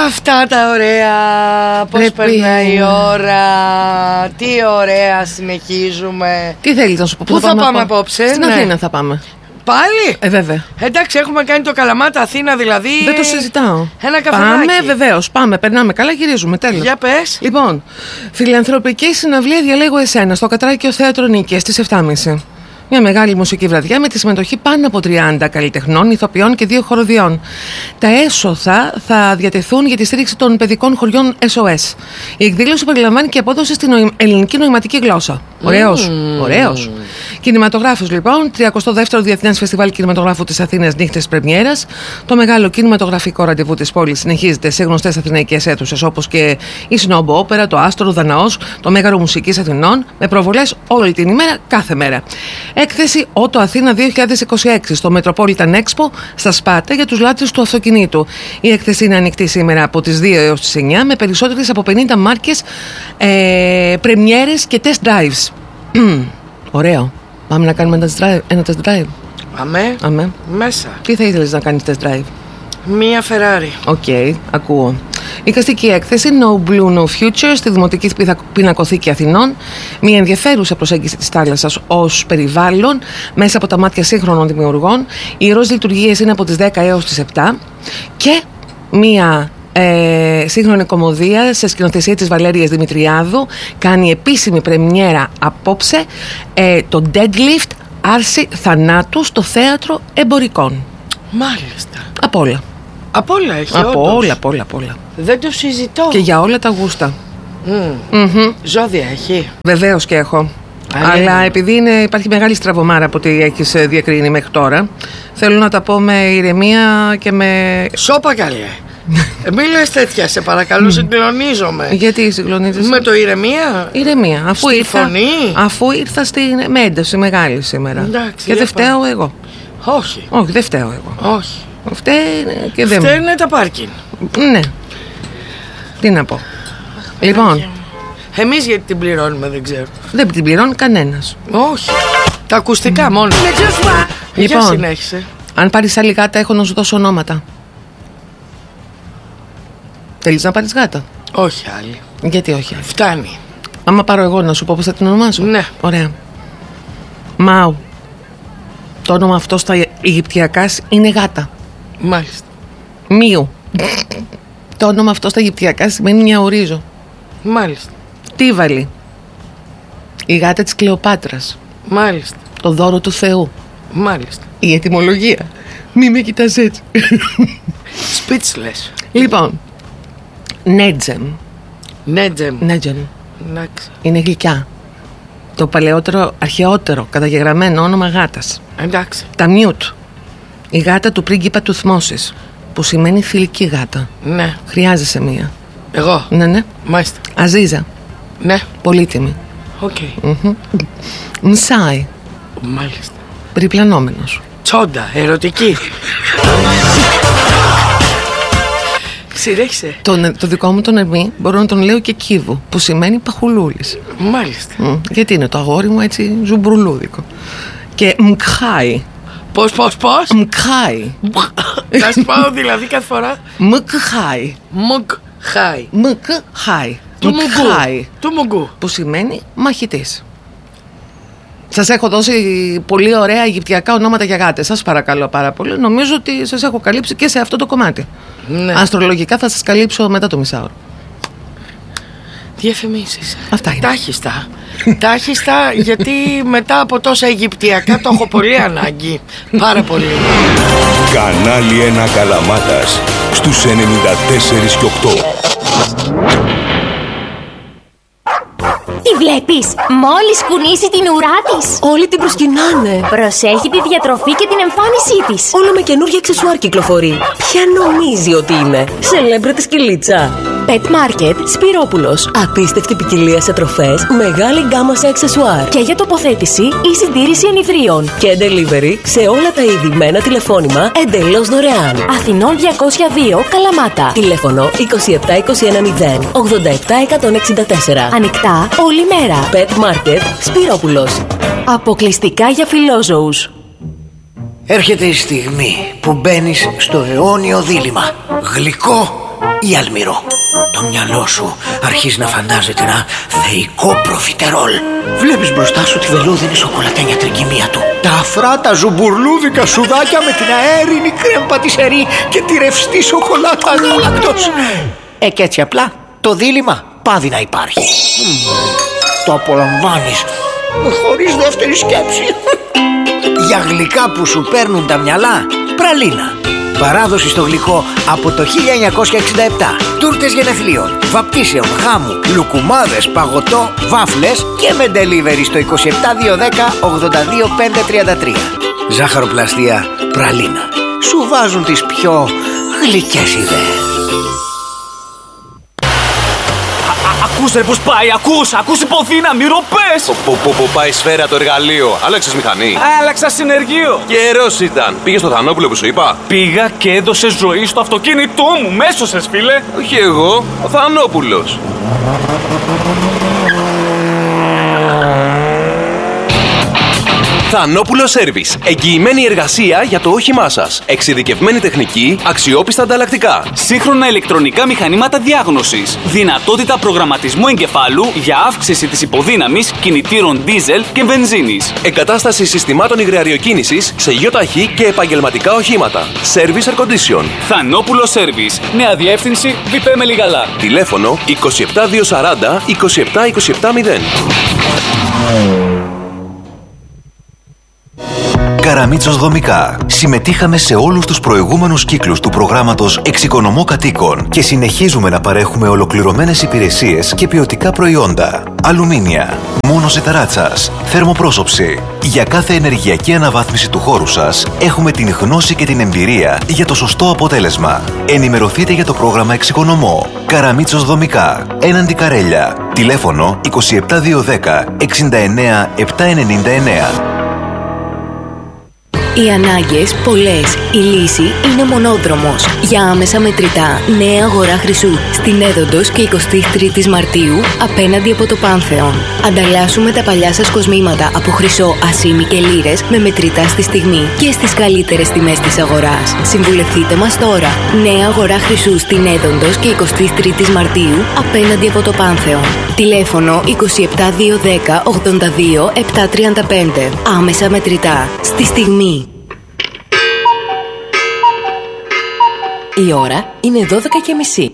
Αυτά τα ωραία. Πώς περνάει η ώρα. Τι ωραία συνεχίζουμε. Τι θέλεις να σου πω? Πού θα πάμε απόψε? Στην Αθήνα θα πάμε. Πάλι? Βέβαια. Εντάξει, έχουμε κάνει το Καλαμάτα Αθήνα δηλαδή. Δεν το συζητάω. Ένα καφεδάκι. Πάμε, βεβαίως. Πάμε, περνάμε καλά, γυρίζουμε. Τέλος. Για πες. Λοιπόν, φιλανθρωπική συναυλία Διαλέγω Εσένα στο Κατράκιο Θέατρο Νίκαιας στις 7.30. Μια μεγάλη μουσική βραδιά με τη συμμετοχή πάνω από 30 καλλιτεχνών, ηθοποιών και 2 χοροδιών. Τα έσοδα θα διατεθούν για τη στήριξη των παιδικών χωριών SOS. Η εκδήλωση περιλαμβάνει και απόδοση στην ελληνική νοηματική γλώσσα. Ωραίος. Ωραίος. Κινηματογράφος λοιπόν, 32ο Διεθνές Φεστιβάλ Κινηματογράφου της Αθήνας Νύχτες Πρεμιέρας. Το μεγάλο κινηματογραφικό ραντεβού της πόλης συνεχίζεται σε γνωστές αθηναϊκές αίθουσες όπως και η Σνόμπο Όπερα, το Άστρο, Δαναός, το Μέγαρο Μουσικής Αθηνών, με προβολές όλη την ημέρα, κάθε μέρα. Έκθεση Ότο Αθήνα 2026 στο Metropolitan Expo στα Σπάτα για τους λάτρεις του αυτοκινήτου. Η έκθεση είναι ανοιχτή σήμερα από τις 2 έως τις 9 με περισσότερες από 50 μάρκες, πρεμιέρες και test drives. Ωραίο. Πάμε να κάνουμε ένα test drive. Αμέ. Μέσα. Τι θα ήθελες να κάνεις test drive? Μία Ferrari. Οκ, ακούω. Εικαστική έκθεση No Blue No Future στη Δημοτική Πινακοθήκη Αθηνών. Μια ενδιαφέρουσα προσέγγιση της θάλασσας ως περιβάλλον μέσα από τα μάτια σύγχρονων δημιουργών. Οι ροζ λειτουργίες είναι από τις 10 έως τις 7. Και μια σύγχρονη κομμωδία σε σκηνοθεσία της Βαλέριας Δημητριάδου κάνει επίσημη πρεμιέρα απόψε, το Deadlift, άρση θανάτου στο Θέατρο Εμπορικών. Μάλιστα. Από όλα. Από όλα έχει. Από όλα. Δεν το συζητώ. Και για όλα τα γούστα. Ζώδια έχει? Βεβαίως και έχω. Αλλά επειδή υπάρχει μεγάλη στραβωμάρα από ό,τι έχεις διακρίνει μέχρι τώρα, θέλω να τα πω με ηρεμία και με... Σώπα καλέ. Μην λες τέτοια, σε παρακαλώ, συγκλονίζομαι. Γιατί συγκλονίζεσαι? Με το ηρεμία. Ηρεμία. Αφού ήρθα με ένταση μεγάλη σήμερα. Εντάξει, και δεν φταίω εγώ. Όχι, δεν φταίω εγώ. Όχι. Φταίνε τα πάρκινγκ. Ναι. Τι να πω. Λοιπόν, εμείς γιατί την πληρώνουμε, δεν ξέρω. Δεν την πληρώνει κανένας. Όχι. Τα ακουστικά μόνο. Λοιπόν, για συνέχισε. Αν πάρεις άλλη γάτα, έχω να σου δώσω ονόματα. Θέλεις να πάρεις γάτα? Όχι άλλη. Γιατί όχι άλλη? Φτάνει. Άμα πάρω εγώ να σου πω πώς θα την ονομάσω? Ναι. Ωραία. Μάου. Το όνομα αυτό στα Αιγυπτιακά είναι γάτα. Μάλιστα. Μίου. Το όνομα αυτό στα Αιγυπτιακά σημαίνει μια ορίζο. Μάλιστα. Τίβαλη. Η γάτα της Κλεοπάτρας. Μάλιστα. Το δώρο του Θεού. Μάλιστα. Η ετυμολογία. Μη με κοιτάς έτσι. Speechless. Λοιπόν, Νέτζεμ. Νέτζεμ. Είναι γλυκιά. Το παλαιότερο, αρχαιότερο καταγεγραμμένο όνομα γάτας. Εντάξει. Ταμιούτ. Η γάτα του πρίγκιπα του Θμώσης, που σημαίνει θηλυκή γάτα. Ναι. Χρειάζεσαι μία. Εγώ? Ναι. Μάλιστα. Αζίζα. Ναι. Πολύτιμη. Οκ. Μσάι. Μάλιστα. Περιπλανόμενος. Τσόντα, ερωτική. Συνέχισε. Το δικό μου τον Ερμή μπορώ να τον λέω και Κίβου, που σημαίνει παχουλούλης. Μάλιστα. Γιατί είναι το αγόρι μου έτσι ζουμπρουλούδικο. Και Μκχάι. Πώς? Μκχάι. Θα σπάω δηλαδή κάθε φορά. Μκχάι. Του Μουγκού. Που σημαίνει μαχητής. Σας έχω δώσει πολύ ωραία αιγυπτιακά ονόματα για γάτες. Σας παρακαλώ πάρα πολύ. Νομίζω ότι σας έχω καλύψει και σε αυτό το κομμάτι. Ναι. Αστρολογικά θα σας καλύψω μετά το μισάωρο. Διαφημίσεις. Αυτά είναι. Τάχιστα, γιατί μετά από τόσα αιγυπτιακά το έχω πολύ ανάγκη. Πάρα πολύ. Κανάλι 1 Καλαμάτας στους 94 και 8. Τι βλέπεις? Μόλις κουνήσει την ουρά της, όλοι την προσκυνάνε. Προσέχει τη διατροφή και την εμφάνισή της. Όλο με καινούργια αξεσουάρ κυκλοφορεί. Ποια νομίζει ότι είναι? Σελέμπρετη σκυλίτσα. Pet Market Σπυρόπουλος. Απίστευτη ποικιλία σε τροφές, μεγάλη γκάμα σε αξεσουάρ. Και για τοποθέτηση ή συντήρηση ενιδρίων. Και delivery σε όλα τα είδη με ένα τηλεφώνημα εντελώς δωρεάν. Αθηνών 202 Καλαμάτα. Τηλέφωνο 27210 87164. Ανοιχτά όλη μέρα. Pet Market Σπυρόπουλος. Αποκλειστικά για φιλόζωους. Έρχεται η στιγμή που μπαίνεις στο αιώνιο δίλημμα. Γλυκό ή αλμυρό. Το μυαλό σου αρχίζει να φαντάζεται ένα θεϊκό προφιτερόλ. Βλέπεις μπροστά σου τη βελούδινη σοκολατένια τρικυμία του, τα αφράτα ζουμπουρλούδικα σουδάκια με την αέρινη κρέμ πατησερή και τη ρευστή σοκολάτα γάλακτος. Κι έτσι απλά το δίλημμα πάβει να υπάρχει. Το απολαμβάνεις χωρίς δεύτερη σκέψη. Για γλυκά που σου παίρνουν τα μυαλά, πραλίνα. Παράδοση στο γλυκό από το 1967. Τούρτες γενεθλίων, βαπτίσεων, γάμου, λουκουμάδες, παγωτό, βάφλες και με delivery στο 27210 82533. Ζάχαροπλαστεία πραλίνα. Σου βάζουν τις πιο γλυκές ιδέες. Ακούς ρε πως πάει, ακούς υποθήνα, μυρο πες! Που πάει σφαίρα το εργαλείο, άλλαξες μηχανή. Άλλαξα συνεργείο. Καιρός ήταν, πήγες στο Θανόπουλο που σου είπα. Πήγα και έδωσε ζωή στο αυτοκίνητό μου, μέσωσες φίλε. Όχι εγώ, ο Θανόπουλος. Θανόπουλο Σέρβις. Εγγυημένη εργασία για το όχημά σας. Εξειδικευμένη τεχνική, αξιόπιστα ανταλλακτικά. Σύγχρονα ηλεκτρονικά μηχανήματα διάγνωσης. Δυνατότητα προγραμματισμού εγκεφάλου για αύξηση της υποδύναμης κινητήρων δίζελ και βενζίνης. Εγκατάσταση συστημάτων υγραεριοκίνησης σε ΙΟΤΑΧΗ και επαγγελματικά οχήματα. Service Air Condition. Θανόπουλο Σέρβις. Νέα διεύθυνση Βιπέ Μελιγαλά. Τηλέφωνο 27240 27270. Καραμίτσος Δομικά. Συμμετείχαμε σε όλους τους προηγούμενους κύκλους του προγράμματος Εξοικονομώ Κατοίκων και συνεχίζουμε να παρέχουμε ολοκληρωμένες υπηρεσίες και ποιοτικά προϊόντα. Αλουμίνια, μόνος εταράτσας, θερμοπρόσωψη. Για κάθε ενεργειακή αναβάθμιση του χώρου σας έχουμε την γνώση και την εμπειρία για το σωστό αποτέλεσμα. Ενημερωθείτε για το πρόγραμμα Εξοικονομώ. Καραμίτσος Δομικά. Έναντι Καρέλια. Τηλέφωνο 27210 69 799. Οι ανάγκες πολλές, η λύση είναι μονόδρομος. Για άμεσα μετρητά, νέα αγορά χρυσού στην Έδοντος και 23 Μαρτίου απέναντι από το Πάνθεον. Ανταλλάσσουμε τα παλιά σας κοσμήματα από χρυσό, ασήμι και λίρες με μετρητά στη στιγμή και στις καλύτερες τιμές της αγοράς. Συμβουλευτείτε μας τώρα. Νέα αγορά χρυσού στην Έδοντος και 23 Μαρτίου απέναντι από το Πάνθεον. Τηλέφωνο 27210 82 735. Άμεσα μετρητά. Στη στιγμή. Η ώρα είναι 12:30.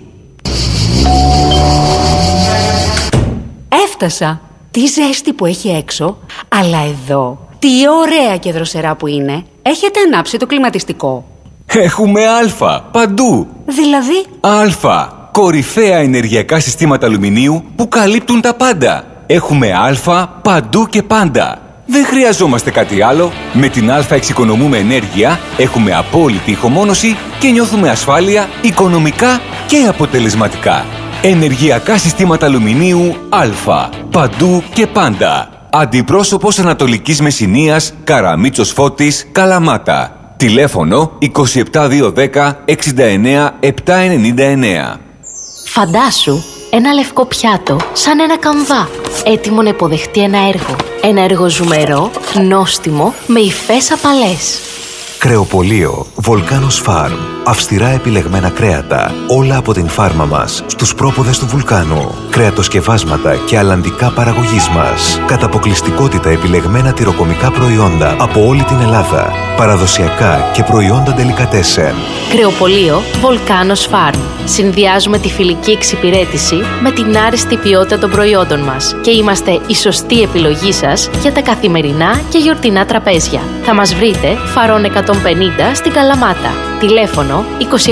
Έφτασα. Τι ζέστη που έχει έξω. Αλλά εδώ, τι ωραία και δροσερά που είναι. Έχετε ανάψει το κλιματιστικό? Έχουμε Α παντού. Δηλαδή? Α. Κορυφαία ενεργειακά συστήματα αλουμινίου που καλύπτουν τα πάντα. Έχουμε Α παντού και πάντα. Δεν χρειαζόμαστε κάτι άλλο. Με την Α εξοικονομούμε ενέργεια, έχουμε απόλυτη ηχομόνωση και νιώθουμε ασφάλεια οικονομικά και αποτελεσματικά. Ενεργειακά συστήματα αλουμινίου Α. Παντού και πάντα. Αντιπρόσωπος Ανατολικής Μεσσηνίας, Καραμίτσος Φώτης, Καλαμάτα. Τηλέφωνο 27210 69 799. Φαντάσου ένα λευκό πιάτο σαν ένα καμβά, έτοιμο να υποδεχτεί ένα έργο. Ένα έργο ζουμερό, νόστιμο, με υφές απαλές. Κρεοπωλείο Volcanos Farm. Αυστηρά επιλεγμένα κρέατα. Όλα από την φάρμα μας. Στους πρόποδες του βουλκάνου. Κρεατοσκευάσματα και αλλαντικά παραγωγής μας. Κατά αποκλειστικότητα επιλεγμένα τυροκομικά προϊόντα από όλη την Ελλάδα. Παραδοσιακά και προϊόντα ντελικατέσεν. Κρεοπωλείο Volcanos Farm. Συνδυάζουμε τη φιλική εξυπηρέτηση με την άριστη ποιότητα των προϊόντων μας και είμαστε η σωστή επιλογή σας για τα καθημερινά και γιορτινά τραπέζια. Θα μας βρείτε Φαρών 150 στην Καλαμάτα. Τηλέφωνο 27 21 60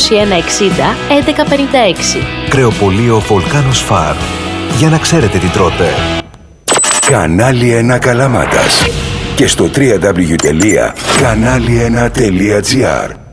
11 56. Κρεοπωλείο Volcanos Farm. Για να ξέρετε τι τρώτε. Κανάλι 1 Καλαμάτας. Και στο www.kanali1.gr.